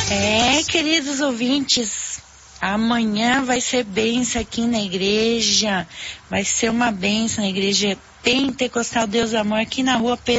Queridos ouvintes, amanhã vai ser bênção aqui na igreja, vai ser uma bênção na igreja Pentecostal Deus do Amor aqui na rua